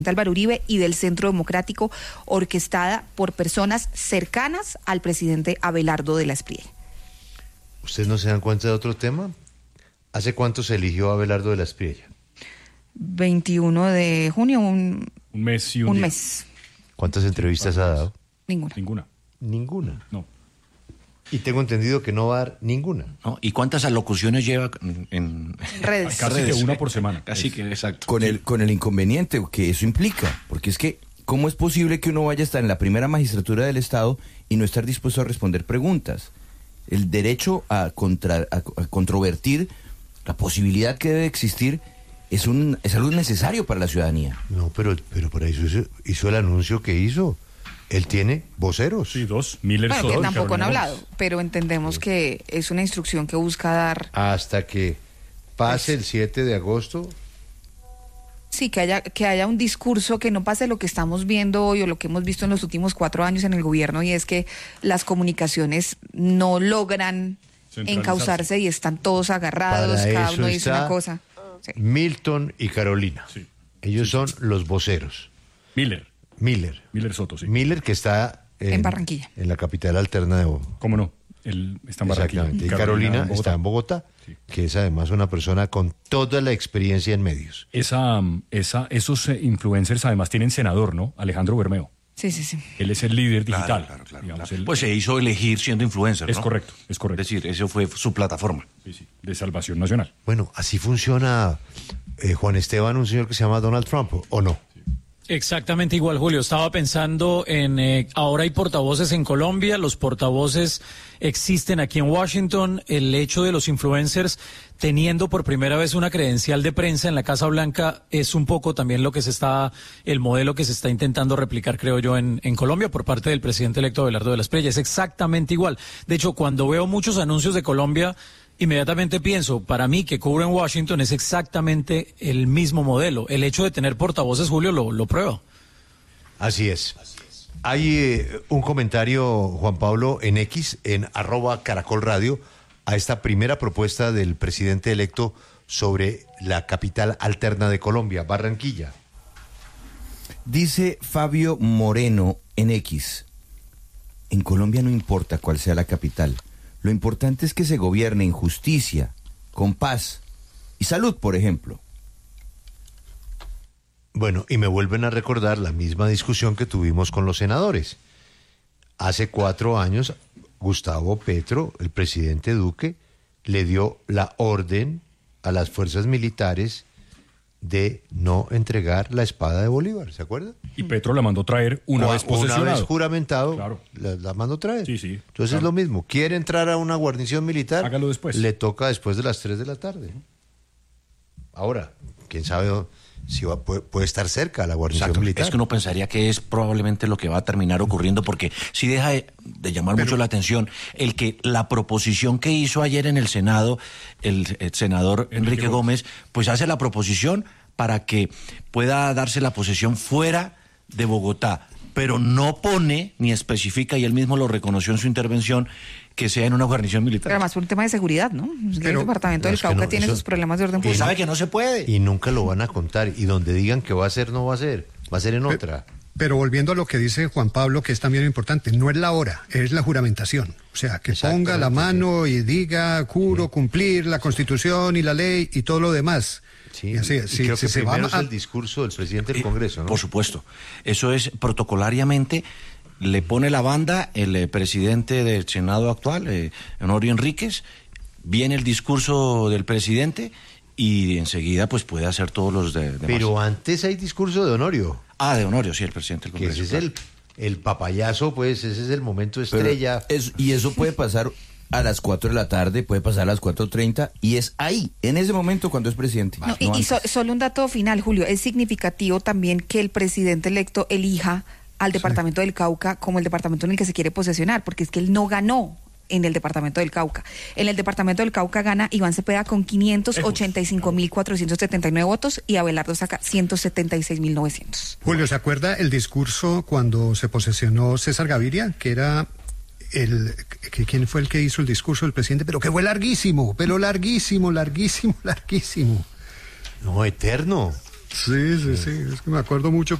Álvaro Uribe y del Centro Democrático, orquestada por personas cercanas al presidente Abelardo de la Espriella. ¿Ustedes no se dan cuenta de otro tema? ¿Hace cuánto se eligió a Abelardo de la Espriella? 21 de junio, un mes y un día. mes. ¿Cuántas entrevistas ha dado? Ninguna. Ninguna. No. Y tengo entendido que no va a dar ninguna. ¿No? ¿Y cuántas alocuciones lleva en Redes. Casi que una por semana. Casi que, exacto. Con el inconveniente que eso implica, porque es que, ¿cómo es posible que uno vaya a estar en la primera magistratura del Estado y no estar dispuesto a responder preguntas? El derecho a controvertir, la posibilidad que debe existir, es algo necesario para la ciudadanía. No, pero para eso hizo el anuncio que hizo. Él tiene voceros. Sí, dos. Miller Bueno, Soto que y tampoco han Carolina hablado, Gómez. pero entendemos que es una instrucción que busca dar. Hasta que pase el 7 de agosto. Sí, que haya un discurso que no pase lo que estamos viendo hoy o lo que hemos visto en los últimos 4 años en el gobierno, y es que las comunicaciones no logran encauzarse y están todos agarrados, Para cada eso uno dice está una cosa. Sí. Milton y Carolina. Sí. Ellos son los voceros. Miller Soto, sí. Miller, que está En Barranquilla. En la capital alterna de Bogotá. ¿Cómo no? Él está en Barranquilla. Exactamente. Y Carolina está en Bogotá, Sí. que es además una persona con toda la experiencia en medios. Esos influencers además tienen senador, ¿no? Alejandro Bermeo. Sí. Él es el líder digital. Claro. Digamos, Pues se hizo elegir siendo influencer, ¿no? Es correcto. Es decir, eso fue su plataforma. Sí, de Salvación Nacional. Bueno, así funciona, Juan Esteban, un señor que se llama Donald Trump, ¿o no? Exactamente igual, Julio. Estaba pensando en, ahora hay portavoces en Colombia, los portavoces existen aquí en Washington. El hecho de los influencers teniendo por primera vez una credencial de prensa en la Casa Blanca es un poco también el modelo que se está intentando replicar, creo yo, en Colombia por parte del presidente electo Abelardo de la Espriella. Es exactamente igual. De hecho, cuando veo muchos anuncios de Colombia, inmediatamente pienso, para mí que cubro en Washington es exactamente el mismo modelo. El hecho de tener portavoces, Julio, lo prueba. Así es. Hay un comentario, Juan Pablo, en X, en @caracolradio, a esta primera propuesta del presidente electo sobre la capital alterna de Colombia, Barranquilla. Dice Fabio Moreno en X, en Colombia no importa cuál sea la capital. Lo importante es que se gobierne en justicia, con paz y salud, por ejemplo. Bueno, y me vuelven a recordar la misma discusión que tuvimos con los senadores. Hace 4 años, Gustavo Petro, el presidente Duque, le dio la orden a las fuerzas militares de no entregar la espada de Bolívar, ¿se acuerdan? Y Petro la mandó traer una vez posesionado. Una vez juramentado, Claro. la mandó traer. Sí. Entonces claro. es lo mismo. ¿Quiere entrar a una guarnición militar? Hágalo después. Le toca después de las 3 de la tarde. Ahora, quién sabe si puede estar cerca la guarnición Exacto. militar. Es que uno pensaría que es probablemente lo que va a terminar ocurriendo, porque sí deja de llamar mucho la atención el que la proposición que hizo ayer en el Senado el senador Enrique Gómez, pues hace la proposición para que pueda darse la posesión fuera de Bogotá, pero no pone ni especifica, y él mismo lo reconoció en su intervención, que sea en una guarnición militar. Pero además por un tema de seguridad, ¿no? El departamento del es que Cauca no, tiene eso- sus problemas de orden Y público. sabe que no se puede. Y nunca lo van a contar. Y donde digan que va a ser, no va a ser. Va a ser en otra. Pero volviendo a lo que dice Juan Pablo, que es también importante, no es la hora, es la juramentación. O sea, que ponga la mano y diga, juro cumplir la Constitución y la ley y todo lo demás. Sí, Y así, y si creo que se primero va es a- el discurso del presidente del Congreso, ¿no? Por supuesto. Eso es protocolariamente. Le pone la banda el presidente del Senado actual, Honorio Enríquez, viene el discurso del presidente y enseguida pues puede hacer todos los demás. Pero antes hay discurso de Honorio, De Honorio, sí, el presidente del que Congreso. ese es el papayazo, pues, ese es el momento estrella. Y eso puede pasar a las 4 de la tarde, puede pasar a las 4:30, y es ahí, en ese momento, cuando es presidente. No, No y antes. solo un dato final, Julio. Es significativo también que el presidente electo elija al departamento del Cauca como el departamento en el que se quiere posesionar, porque es que él no ganó en el departamento del Cauca. En el departamento del Cauca gana Iván Cepeda con 585.479 votos y Abelardo saca 176.900. Julio, ¿se acuerda el discurso cuando se posesionó César Gaviria? Que era ¿quién fue el que hizo el discurso del presidente? Pero que fue larguísimo, pero larguísimo. No, eterno. Sí, es que me acuerdo mucho